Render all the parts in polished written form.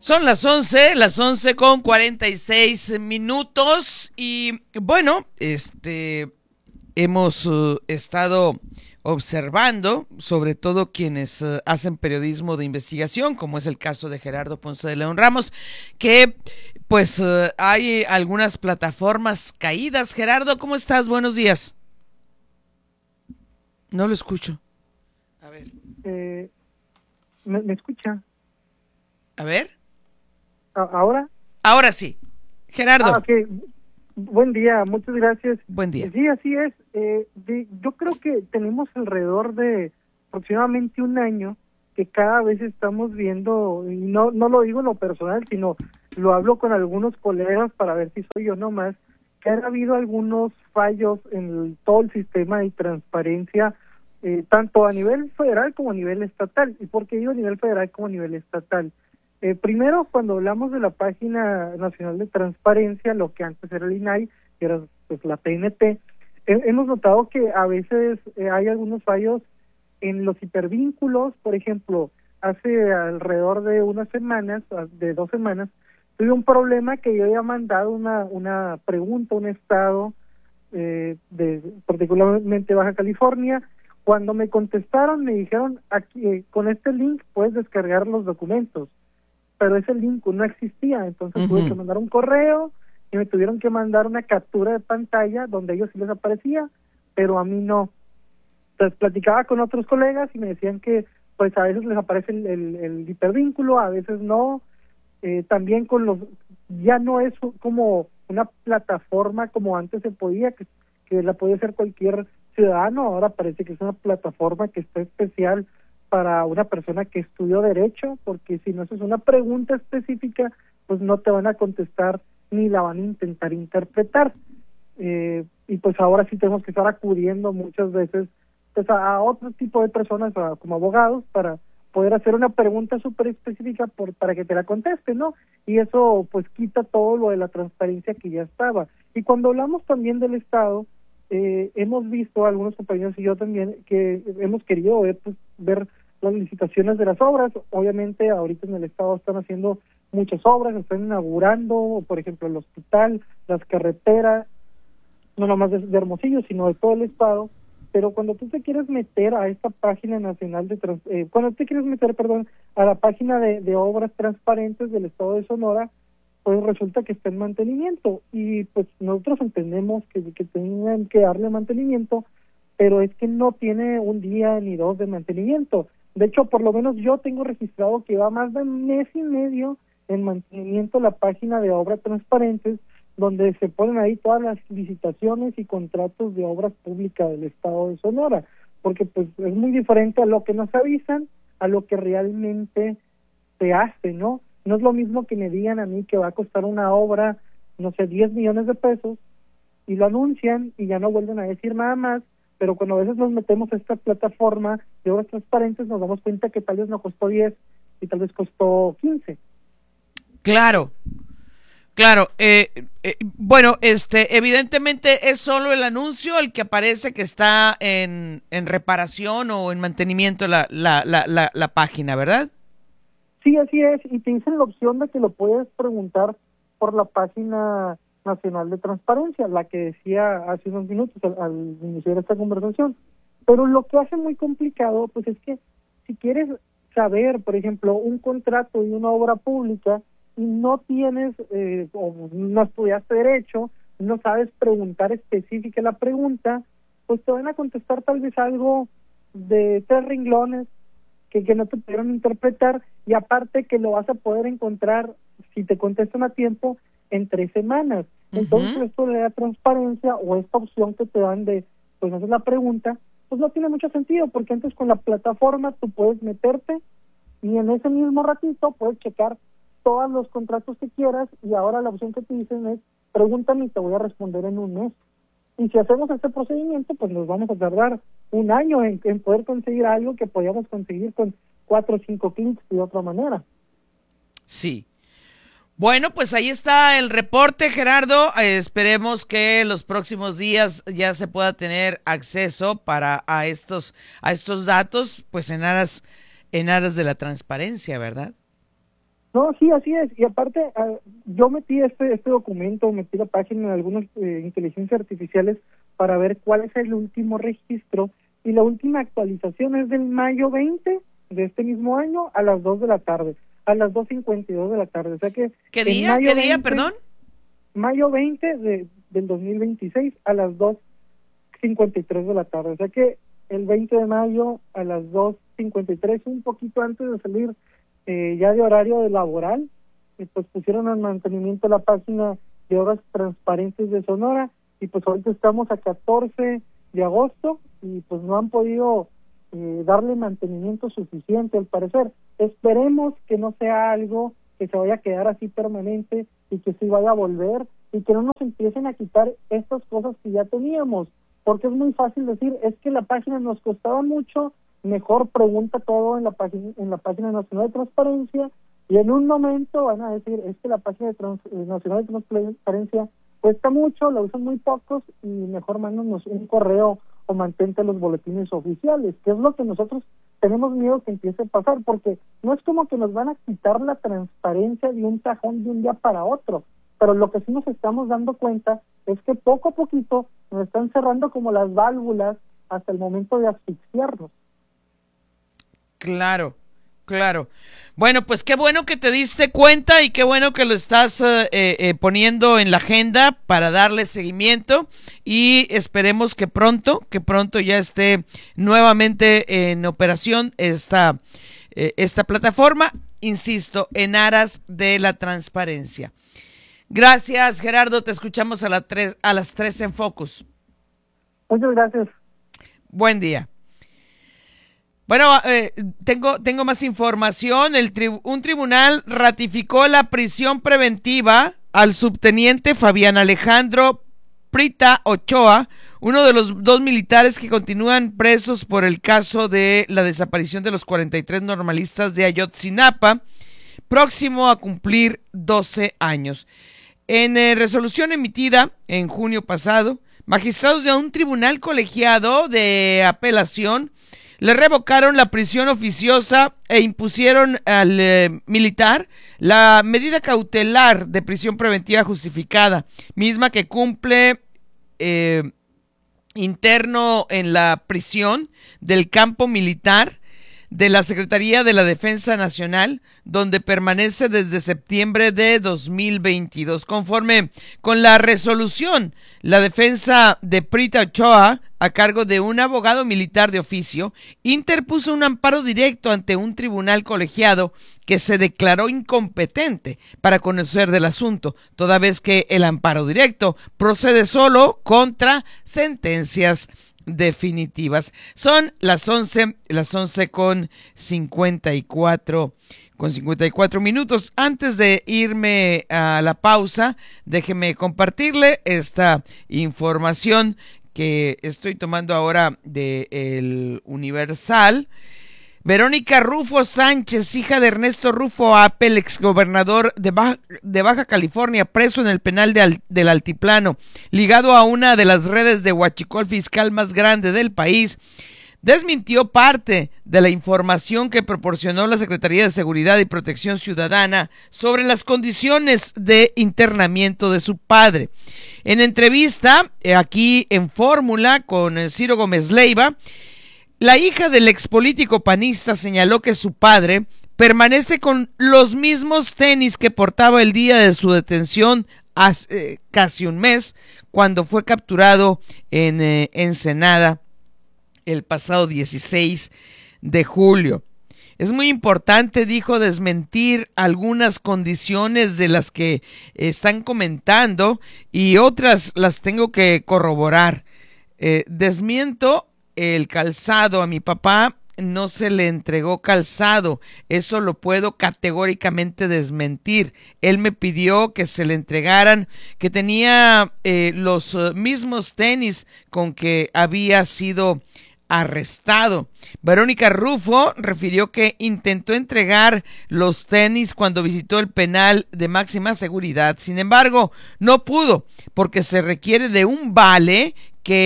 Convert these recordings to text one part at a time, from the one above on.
Son las 11 con 46 minutos y bueno, hemos estado observando, sobre todo quienes hacen periodismo de investigación, como es el caso de Gerardo Ponce de León Ramos, que pues hay algunas plataformas caídas. Gerardo, ¿cómo estás? Buenos días. No lo escucho. A ver. ¿Me escucha? A ver. ¿Ahora? Ahora sí. Gerardo. Ok. Buen día, muchas gracias. Buen día. Sí, así es. Yo creo que tenemos alrededor de aproximadamente un año que cada vez estamos viendo, y no lo digo en lo personal, sino lo hablo con algunos colegas para ver si soy yo nomás, que ha habido algunos fallos en todo el sistema de transparencia, tanto a nivel federal como a nivel estatal. ¿Y por qué digo a nivel federal como a nivel estatal? Primero, cuando hablamos de la Página Nacional de Transparencia, lo que antes era el INAI, que era pues la PNT, hemos notado que a veces hay algunos fallos en los hipervínculos. Por ejemplo, hace alrededor de unas semanas, de 2 semanas, tuve un problema que yo había mandado una pregunta a un estado, de particularmente Baja California. Cuando me contestaron, me dijeron, aquí con este link puedes descargar los documentos, pero ese link no existía. Entonces tuve que mandar un correo y me tuvieron que mandar una captura de pantalla donde a ellos sí les aparecía, pero a mí no. Entonces platicaba con otros colegas y me decían que pues a veces les aparece el hipervínculo, a veces no. También ya no es como una plataforma como antes se podía, que la podía hacer cualquier ciudadano. Ahora parece que es una plataforma que está especial para una persona que estudió Derecho, porque si no haces una pregunta específica, pues no te van a contestar ni la van a intentar interpretar. Y pues ahora sí tenemos que estar acudiendo muchas veces pues a otro tipo de personas, como abogados, para poder hacer una pregunta súper específica para que te la conteste, ¿no? Y eso pues quita todo lo de la transparencia que ya estaba. Y cuando hablamos también del Estado, hemos visto, algunos compañeros y yo también, que hemos querido ver las licitaciones de las obras. Obviamente ahorita en el Estado están haciendo muchas obras, están inaugurando, por ejemplo, el hospital, las carreteras, no nomás de Hermosillo, sino de todo el Estado. Pero cuando tú te quieres meter a esta página nacional a la página de obras transparentes del Estado de Sonora, pues resulta que está en mantenimiento, y pues nosotros entendemos que tengan que darle mantenimiento, pero es que no tiene un día ni 2 de mantenimiento. De hecho, por lo menos yo tengo registrado que va más de 1 mes y medio en mantenimiento la página de obras transparentes, donde se ponen ahí todas las licitaciones y contratos de obras públicas del Estado de Sonora, porque pues es muy diferente a lo que nos avisan, a lo que realmente se hace, ¿no? No es lo mismo que me digan a mí que va a costar una obra, no sé, 10 millones de pesos, y lo anuncian y ya no vuelven a decir nada más, pero cuando a veces nos metemos a esta plataforma de obras transparentes nos damos cuenta que tal vez no costó 10 y tal vez costó 15. Claro. Bueno, evidentemente es solo el anuncio el que aparece que está en reparación o en mantenimiento la página, ¿verdad? Sí, así es, y te dicen la opción de que lo puedes preguntar por la página nacional de transparencia, la que decía hace unos minutos al iniciar esta conversación. Pero lo que hace muy complicado, pues es que si quieres saber, por ejemplo, un contrato y una obra pública, y no tienes, o no estudiaste Derecho, no sabes preguntar específica la pregunta, pues te van a contestar tal vez algo de 3 renglones, que no te pudieron interpretar, y aparte que lo vas a poder encontrar, si te contestan a tiempo, en 3 semanas. Entonces esto le da transparencia, o esta opción que te dan de pues hacer la pregunta, pues no tiene mucho sentido, porque antes con la plataforma tú puedes meterte y en ese mismo ratito puedes checar todos los contratos que quieras, y ahora la opción que te dicen es pregúntame y te voy a responder en 1 mes. Y si hacemos este procedimiento, pues nos vamos a tardar 1 año en poder conseguir algo que podíamos conseguir con 4 o 5 clics de otra manera. Sí. Bueno, pues ahí está el reporte, Gerardo. Esperemos que los próximos días ya se pueda tener acceso a estos datos, pues en aras de la transparencia, ¿verdad? No, sí, así es. Y aparte, yo metí este documento, metí la página en algunas inteligencias artificiales para ver cuál es el último registro, y la última actualización es del mayo 20 de este mismo año a las 2 de la tarde, a las 2:52 de la tarde. O sea que ¿Qué día? ¿Qué día, perdón? Mayo 20 del 2026 a las 2:53 de la tarde. O sea que el 20 de mayo a las 2:53, un poquito antes de salir ya de horario de laboral, pues pusieron en mantenimiento la página de Obras Transparentes de Sonora, y pues ahorita estamos a 14 de agosto y pues no han podido darle mantenimiento suficiente al parecer. Esperemos que no sea algo que se vaya a quedar así permanente y que sí vaya a volver, y que no nos empiecen a quitar estas cosas que ya teníamos, porque es muy fácil decir, es que la página nos costaba mucho, mejor pregunta todo en la página nacional de transparencia, y en un momento van a decir, es que la página nacional de transparencia cuesta mucho, la usan muy pocos, y mejor mándanos un correo o mantente los boletines oficiales, que es lo que nosotros tenemos miedo que empiece a pasar, porque no es como que nos van a quitar la transparencia de un cajón de un día para otro, pero lo que sí nos estamos dando cuenta es que poco a poquito nos están cerrando como las válvulas hasta el momento de asfixiarnos. Claro, claro. Bueno, pues qué bueno que te diste cuenta y qué bueno que lo estás poniendo en la agenda para darle seguimiento, y esperemos que pronto ya esté nuevamente en operación esta plataforma, insisto, en aras de la transparencia. Gracias, Gerardo, te escuchamos a las 3 en Focus. Muchas gracias. Buen día. Bueno, tengo más información. Un tribunal ratificó la prisión preventiva al subteniente Fabián Alejandro Prita Ochoa, uno de los 2 militares que continúan presos por el caso de la desaparición de los 43 normalistas de Ayotzinapa, próximo a cumplir 12 años. En resolución emitida en junio pasado, magistrados de un tribunal colegiado de apelación le revocaron la prisión oficiosa e impusieron al militar la medida cautelar de prisión preventiva justificada, misma que cumple interno en la prisión del campo militar de la Secretaría de la Defensa Nacional, donde permanece desde septiembre de 2022. Conforme con la resolución, la defensa de Prita Ochoa, a cargo de un abogado militar de oficio, interpuso un amparo directo ante un tribunal colegiado que se declaró incompetente para conocer del asunto, toda vez que el amparo directo procede solo contra sentencias definitivas. Son las 11 con 54 minutos. Antes de irme a la pausa, déjeme compartirle esta información que estoy tomando ahora de El Universal. Verónica Rufo Sánchez, hija de Ernesto Rufo Apel, exgobernador de Baja California, preso en el penal del Altiplano, ligado a una de las redes de huachicol fiscal más grande del país, desmintió parte de la información que proporcionó la Secretaría de Seguridad y Protección Ciudadana sobre las condiciones de internamiento de su padre. En entrevista aquí en Fórmula con Ciro Gómez Leiva, la hija del expolítico panista señaló que su padre permanece con los mismos tenis que portaba el día de su detención hace casi un mes, cuando fue capturado en Ensenada el pasado 16 de julio. Es muy importante, dijo, desmentir algunas condiciones de las que están comentando, y otras las tengo que corroborar. Desmiento el calzado. A mi papá no se le entregó calzado, eso lo puedo categóricamente desmentir. Él me pidió que se le entregaran, que tenía los mismos tenis con que había sido arrestado. Verónica Rufo refirió que intentó entregar los tenis cuando visitó el penal de máxima seguridad. Sin embargo, no pudo, porque se requiere de un vale que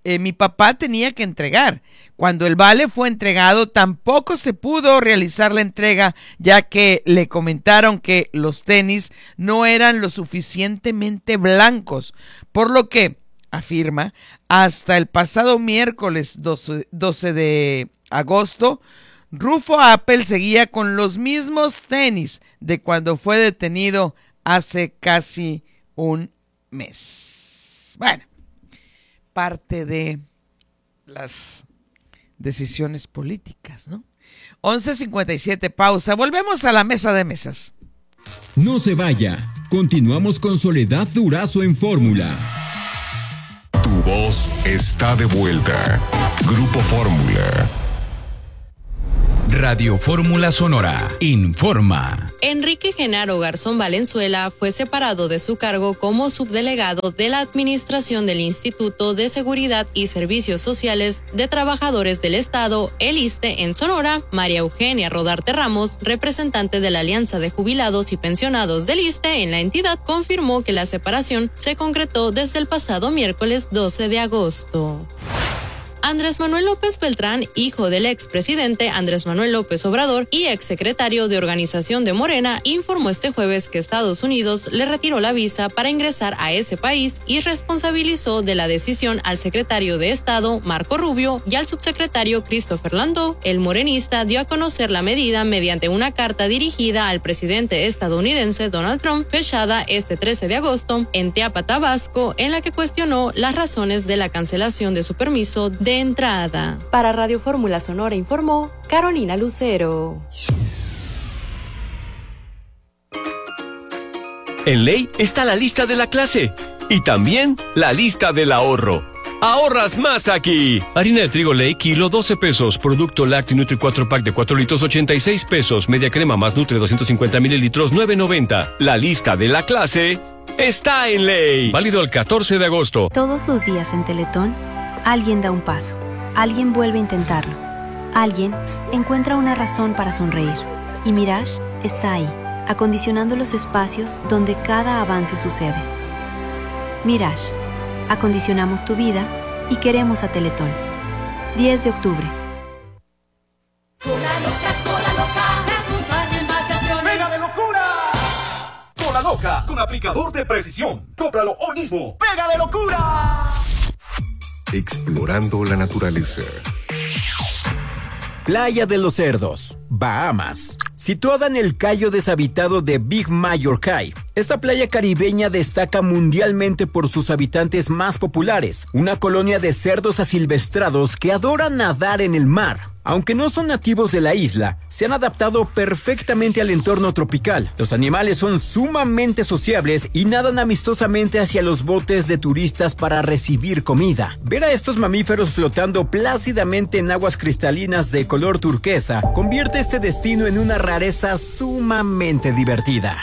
mi papá tenía que entregar. Cuando el vale fue entregado, tampoco se pudo realizar la entrega, ya que le comentaron que los tenis no eran lo suficientemente blancos, por lo que, afirma, hasta el pasado miércoles 12 de agosto, Rufo Apple seguía con los mismos tenis de cuando fue detenido hace casi un mes. Bueno, parte de las decisiones políticas, ¿no? 11:57, pausa. Volvemos a la mesa de mesas. No se vaya. Continuamos con Soledad Durazo en Fórmula. Tu voz está de vuelta. Grupo Fórmula. Radio Fórmula Sonora informa. Enrique Genaro Garzón Valenzuela fue separado de su cargo como subdelegado de la Administración del Instituto de Seguridad y Servicios Sociales de Trabajadores del Estado, el ISSSTE, en Sonora. María Eugenia Rodarte Ramos, representante de la Alianza de Jubilados y Pensionados del ISSSTE en la entidad, confirmó que la separación se concretó desde el pasado miércoles 12 de agosto. Andrés Manuel López Beltrán, hijo del expresidente Andrés Manuel López Obrador y exsecretario de Organización de Morena, informó este jueves que Estados Unidos le retiró la visa para ingresar a ese país y responsabilizó de la decisión al secretario de Estado, Marco Rubio, y al subsecretario Christopher Landau. El morenista dio a conocer la medida mediante una carta dirigida al presidente estadounidense Donald Trump, fechada este 13 de agosto en Teapa, Tabasco, en la que cuestionó las razones de la cancelación de su permiso de entrada. Para Radio Fórmula Sonora informó Carolina Lucero. En ley está la lista de la clase y también la lista del ahorro. ¡Ahorras más aquí! Harina de trigo Ley, kilo, 12 pesos. Producto lácteo Nutri 4 pack de 4 litros, 86 pesos. Media crema más Nutri 250 mililitros, 9.90. La lista de la clase está en ley. Válido el 14 de agosto. Todos los días en Teletón, alguien da un paso, alguien vuelve a intentarlo, alguien encuentra una razón para sonreír. Y Mirage está ahí, acondicionando los espacios donde cada avance sucede. Mirage, acondicionamos tu vida y queremos a Teletón. 10 de octubre. Cola loca, te acompaña en vacaciones. ¡Pega de locura! Cola loca, con aplicador de precisión. Cómpralo hoy mismo. ¡Pega de locura! Explorando la naturaleza. Playa de los Cerdos, Bahamas. Situada en el cayo deshabitado de Big Major Cay, esta playa caribeña destaca mundialmente por sus habitantes más populares, una colonia de cerdos asilvestrados que adoran nadar en el mar. Aunque no son nativos de la isla, se han adaptado perfectamente al entorno tropical. Los animales son sumamente sociables y nadan amistosamente hacia los botes de turistas para recibir comida. Ver a estos mamíferos flotando plácidamente en aguas cristalinas de color turquesa convierte este destino en una rareza sumamente divertida.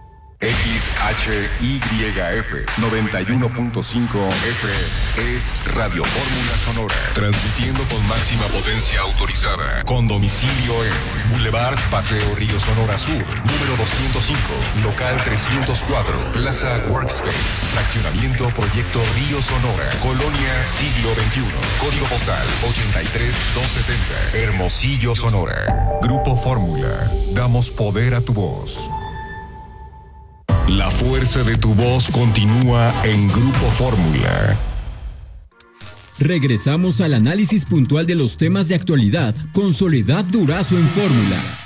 XHYF 91.5 FM es Radio Fórmula Sonora, transmitiendo con máxima potencia autorizada, con domicilio en Boulevard Paseo Río Sonora Sur, número 205, local 304, Plaza Workspace, fraccionamiento Proyecto Río Sonora, Colonia Siglo XXI, código postal 83270, Hermosillo, Sonora. Grupo Fórmula, damos poder a tu voz. La fuerza de tu voz continúa en Grupo Fórmula. Regresamos al análisis puntual de los temas de actualidad con Soledad Durazo en Fórmula.